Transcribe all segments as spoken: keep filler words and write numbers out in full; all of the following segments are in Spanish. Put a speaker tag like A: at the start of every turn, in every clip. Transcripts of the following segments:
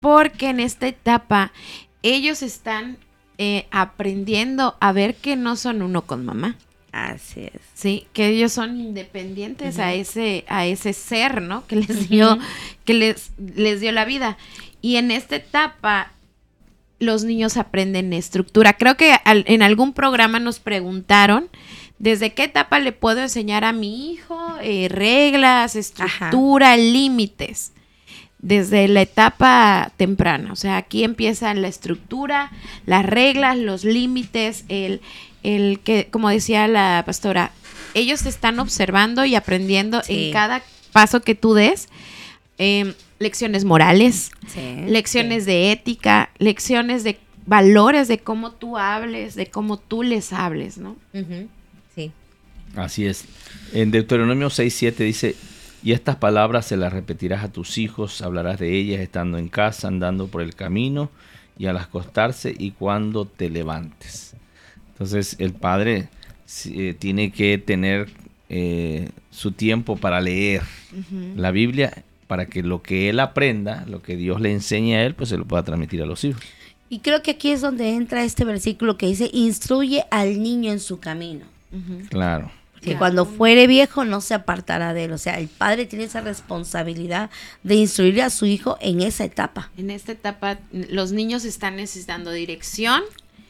A: porque en esta etapa ellos están eh, aprendiendo a ver que no son uno con mamá.
B: Así es.
A: Sí, que ellos son independientes uh-huh. a ese a ese ser, ¿no? Que les dio uh-huh. que les les dio la vida. Y en esta etapa los niños aprenden estructura. Creo que al, en algún programa nos preguntaron desde qué etapa le puedo enseñar a mi hijo eh, reglas, estructura, Ajá. límites. Desde la etapa temprana. O sea, aquí empieza la estructura, las reglas, los límites, el el que, como decía la pastora, ellos te están observando y aprendiendo sí. en cada paso que tú des, eh, lecciones morales, sí, lecciones sí. de ética, lecciones de valores, de cómo tú hables, de cómo tú les hables, ¿no?
B: Uh-huh. Sí.
C: Así es. En Deuteronomio seis siete dice, y estas palabras se las repetirás a tus hijos, hablarás de ellas estando en casa, andando por el camino y al acostarse y cuando te levantes. Entonces el padre eh, tiene que tener eh, su tiempo para leer uh-huh. la Biblia para que lo que él aprenda, lo que Dios le enseñe a él, pues se lo pueda transmitir a los hijos.
B: Y creo que aquí es donde entra este versículo que dice, instruye al niño en su camino.
C: Uh-huh. Claro.
B: Que
A: claro.
B: cuando fuere viejo no se apartará de él. O sea, el padre tiene esa responsabilidad de instruir a su hijo en esa etapa.
A: En esta etapa los niños están necesitando dirección,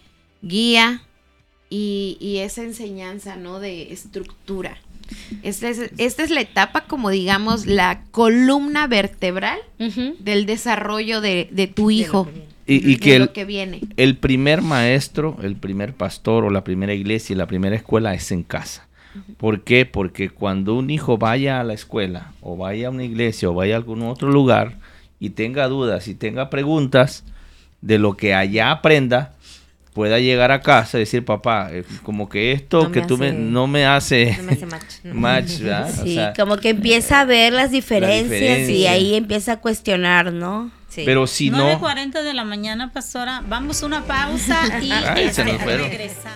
A: guía, Y, y esa enseñanza, ¿no? De estructura. Esta es, esta es la etapa, como digamos, la columna vertebral uh-huh. del desarrollo de, de tu hijo.
C: Y, y que,
A: lo
C: el,
A: que viene.
C: el primer maestro, el primer pastor o la primera iglesia y la primera escuela es en casa. Uh-huh. ¿Por qué? Porque cuando un hijo vaya a la escuela o vaya a una iglesia o vaya a algún otro lugar y tenga dudas y tenga preguntas de lo que allá aprenda, pueda llegar a casa y decir, papá, eh, como que esto
B: no
C: que
B: me
C: tú
B: hace,
C: me, no me hace,
B: no me hace match,
C: match ¿verdad?
B: Sí,
C: o sea,
B: como que empieza a ver las diferencias
C: la diferencia.
B: Y ahí empieza a cuestionar, ¿no?
C: Sí. Pero si no...
D: nueve cuarenta de la mañana, pastora, vamos a una pausa y
C: Ay,
D: este,
C: se nos fueron.
D: regresamos.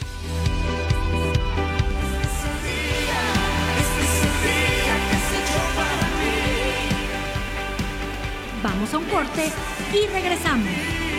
E: Vamos a un corte y regresamos.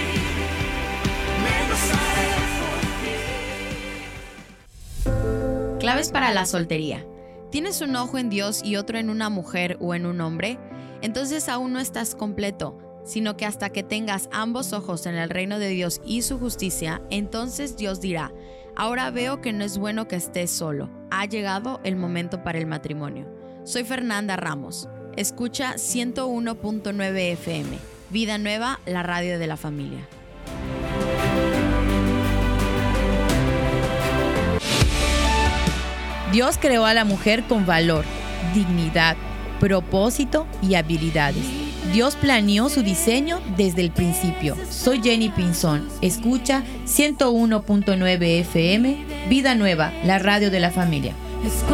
F: Claves para la soltería. ¿Tienes un ojo en Dios y otro en una mujer o en un hombre? Entonces aún no estás completo, sino que hasta que tengas ambos ojos en el reino de Dios y su justicia, entonces Dios dirá, ahora veo que no es bueno que estés solo. Ha llegado el momento para el matrimonio. Soy Fernanda Ramos. Escucha ciento uno punto nueve F M. Vida Nueva, la radio de la familia. Dios creó a la mujer con valor, dignidad, propósito y habilidades. Dios planeó su diseño desde el principio. Soy Jenny Pinzón. Escucha ciento uno punto nueve F M, Vida Nueva, la radio de la familia.